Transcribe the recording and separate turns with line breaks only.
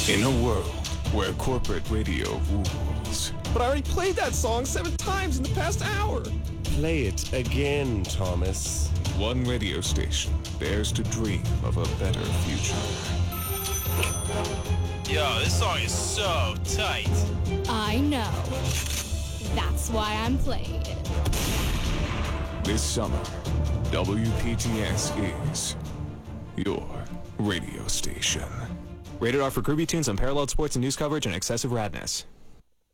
In a world where corporate radio rules.
But I already played that song 7 times in the past hour.
Play it again, Thomas.
One radio station dares to dream of a better future.
Yo, this song is so tight.
I know. That's why I'm playing it.
This summer, WPTS is your radio station.
Rated R for groovy tunes, unparalleled sports and news coverage, and excessive radness.